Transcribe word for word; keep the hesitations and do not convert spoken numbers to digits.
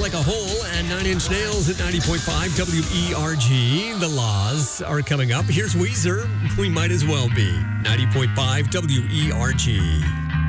Like a Hole and Nine Inch Nails at ninety point five W E R G. The Laws are coming up. Here's Weezer. We might as well be. ninety point five W E R G.